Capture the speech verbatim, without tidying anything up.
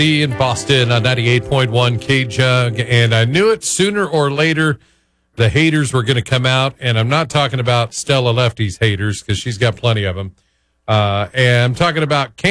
in Boston on ninety-eight point one K-Jug, and I knew it sooner or later the haters were going to come out, and I'm not talking about Stella Lefty's haters because she's got plenty of them. Uh, and I'm talking about